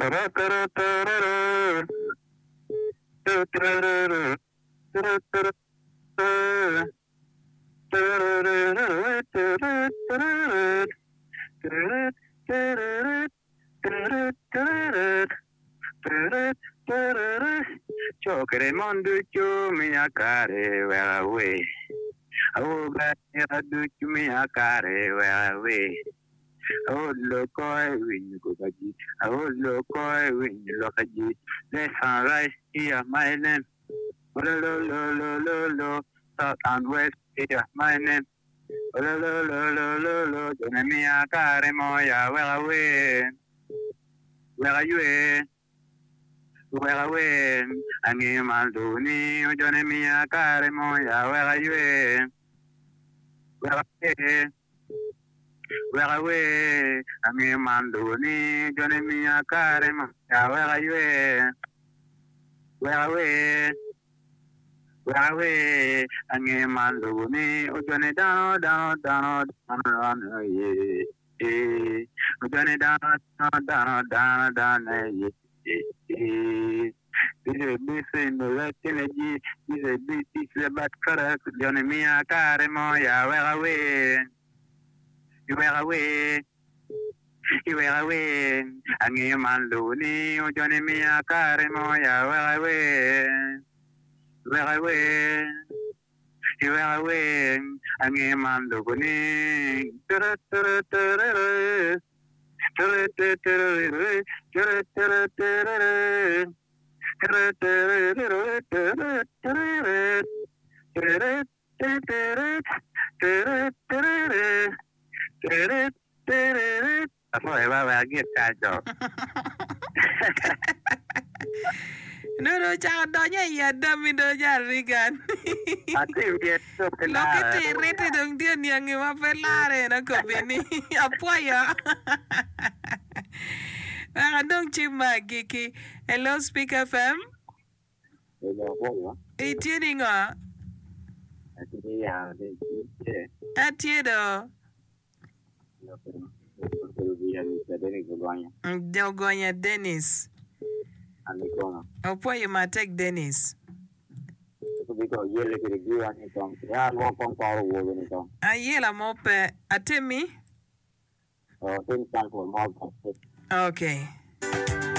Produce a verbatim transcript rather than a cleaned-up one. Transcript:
Chokremondo chumi akare well away. Oh, but you do to me akare well away. Oh, look, I win you go back. Oh, look, I win you look at it. Let's sunrise here, my name. Oh, lo, lo, lo, lo, lo. South and west here, my name. Oh, lo, lo, lo, lo, lo, lo. Don't me akare moya well away. Where are you? Where away, and you maldoni, Johnny Mia Caremo, where are you? Where away, where away, and you maldoni, Johnny Mia Caremo, where are you? Where away, where away, and you maldoni, Johnny down, down, down, down, down, eh, Johnny down, down, down, down, down, eh. This is this in the right energy. This is this is about correct. Johnny Mia Caremo, ya where away, you were away, you were away, and you man loony, Johnny Mia Caremo, ya where away, where away, you were away, and you man loony. No, no, jangan doanya ya dami do jarigan. Lo que te rete dong dia ni ang iwa pelare na ko bini. Apa ya? Ah, dong cima giki. Hello, Speak F M. Hello, Iti ni nga. Ati do. Dogonya Dennis. Opo you ma take Dennis. Ayela mope atemi. Oh, thank you for more. Okay.